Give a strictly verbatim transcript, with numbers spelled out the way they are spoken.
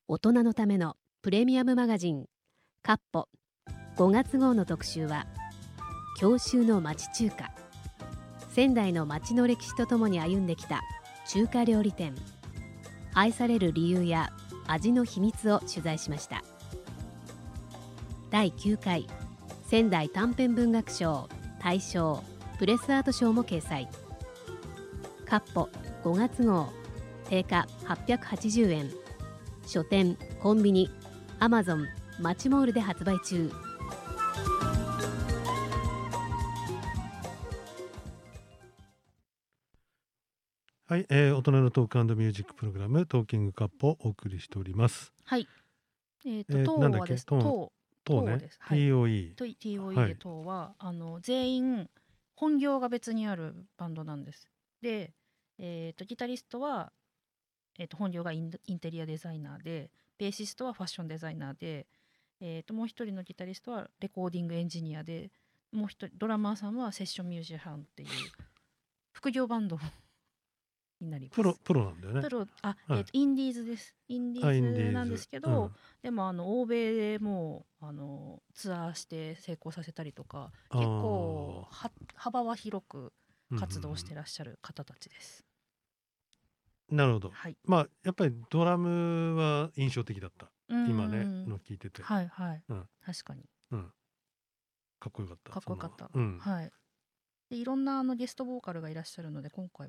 大人のためのプレミアムマガジンカッポごがつ号の特集は、郷愁の町中華。仙台の町の歴史とともに歩んできた中華料理店、愛される理由や味の秘密を取材しました。だいきゅうかい仙台短編文学賞大賞プレスアート賞も掲載。カッポごがつ号、定価はっぴゃくはちじゅうえん、書店、コンビニ、アマゾン、マチモールで発売中。 はい、えー、大人のトーク&ミュージックプログラムトーキングカップをお送りしております。 はい。えっ、と、 えー当なんだっけはです。 トーン当トーねです。はい。 ティーオーイーと ティーオーイー ではい当は、あの全員本業が別にあるバンドなんです。で、えっ、とギタリストはえっ、と本業がインインテリアデザイナーで、ベーシストはファッションデザイナーで、えっ、ともう一人のギタリストはレコーディングエンジニアで、もう一人ドラマーさんはセッションミュージシャンっていう副業バンドになります。 プロプロなんだよね。 プロあ、 はいえーとインディーズです。インディあインディーズーズなんですけど、でもあの欧米でもうあのツアーして成功させたりとか、 うん、 結構あは幅は広くー活動してらっしゃる方たちです。 うんうんなるほど。 はい。 まあやっぱりドラムは印象的だった。 うーん今ねの聞いてて、 はいはい。 うん確かにうん、かっこよかった。 かっこよかった。 そのうんはい。でいろんなあのゲストボーカルがいらっしゃるので、今回